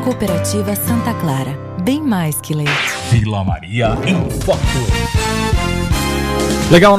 Cooperativa Santa Clara, bem mais que leite. Vila Maria em Foco. Legal,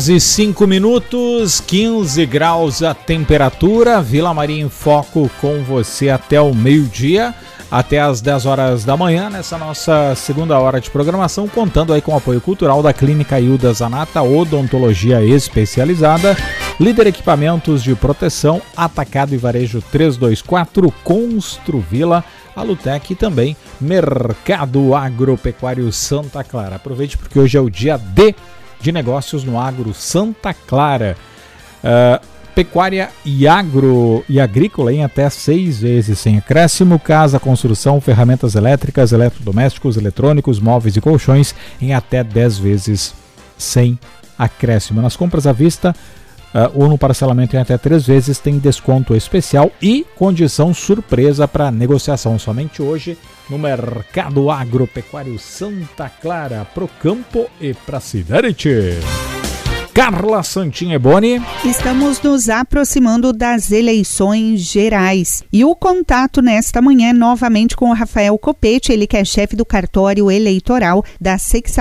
9h05, 15 graus a temperatura. Vila Maria em Foco com você até o meio-dia, até as 10 horas da manhã, nessa nossa segunda hora de programação, contando aí com o apoio cultural da Clínica Hilda Zanata, odontologia especializada, Líder Equipamentos de Proteção, Atacado e Varejo 324, Construvila, Alutec e também Mercado Agropecuário Santa Clara. Aproveite porque hoje é o dia D de negócios no Agro Santa Clara. Pecuária e agrícola em até 6 vezes sem acréscimo, casa, construção, ferramentas elétricas, eletrodomésticos, eletrônicos, móveis e colchões em até 10 vezes sem acréscimo. Nas compras à vista ou no parcelamento em até 3 vezes tem desconto especial e condição surpresa para negociação somente hoje no Mercado Agropecuário Santa Clara, pro campo e pra cidade. Carla Santin Eboni. Estamos nos aproximando das eleições gerais e o contato nesta manhã é novamente com o Rafael Copete, ele que é chefe do cartório eleitoral da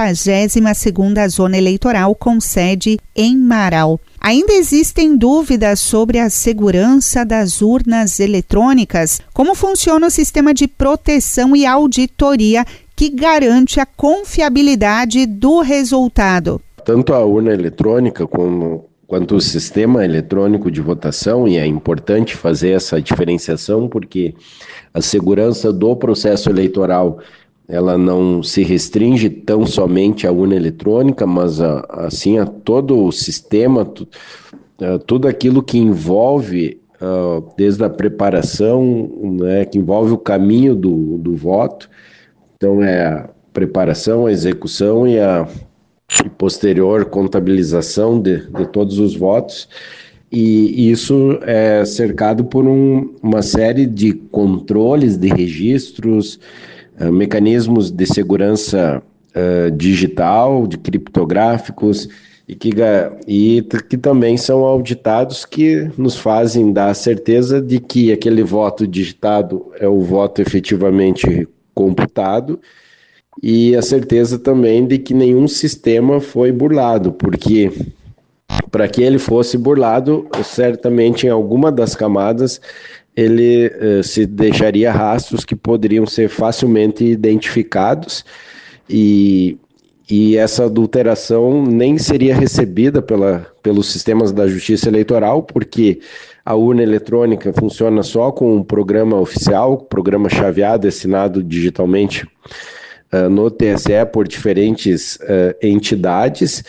62ª Zona Eleitoral com sede em Marau. Ainda existem dúvidas sobre a segurança das urnas eletrônicas. Como funciona o sistema de proteção e auditoria que garante a confiabilidade do resultado? Tanto a urna eletrônica quanto o sistema eletrônico de votação, e é importante fazer essa diferenciação porque a segurança do processo eleitoral ela não se restringe tão somente à urna eletrônica, mas assim a todo o sistema, tudo aquilo que envolve, desde a preparação, né, que envolve o caminho do voto. Então é a preparação, a execução e a posterior contabilização de todos os votos, e isso é cercado por uma série de controles, de registros, mecanismos de segurança digital, de criptográficos, e que também são auditados, que nos fazem dar a certeza de que aquele voto digitado é o voto efetivamente computado, e a certeza também de que nenhum sistema foi burlado, porque para que ele fosse burlado, certamente em alguma das camadas ele se deixaria rastros que poderiam ser facilmente identificados, e essa adulteração nem seria recebida pelos sistemas da Justiça Eleitoral, porque a urna eletrônica funciona só com um programa oficial, programa chaveado, assinado digitalmente no TSE por diferentes entidades,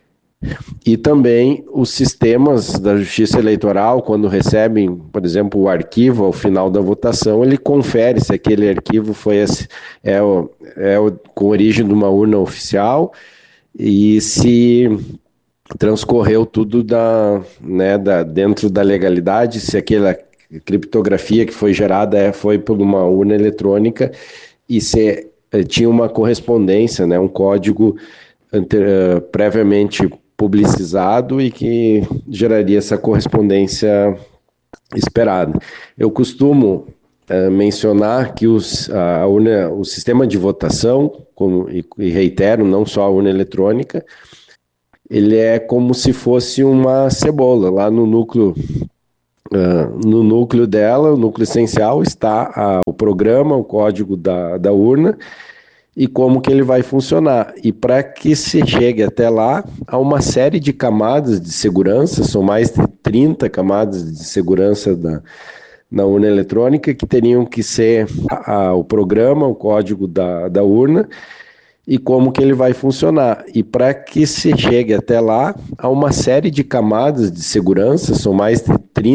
e também os sistemas da Justiça Eleitoral, quando recebem, por exemplo, o arquivo ao final da votação, ele confere se aquele arquivo foi com origem de uma urna oficial e se transcorreu tudo dentro da legalidade, se aquela criptografia que foi gerada foi por uma urna eletrônica e se tinha uma correspondência, um código previamente publicizado e que geraria essa correspondência esperada. Eu costumo mencionar que o sistema de votação, e reitero, não só a urna eletrônica, ele é como se fosse uma cebola. Lá no núcleo dela, o núcleo essencial, está o programa, o código da urna e como que ele vai funcionar. E para que se chegue até lá, há uma série de camadas de segurança, são mais de 30 camadas de segurança na urna eletrônica, que teriam que ser o programa, o código da urna e como que ele vai funcionar. E para que se chegue até lá, há uma série de camadas de segurança, são mais de 30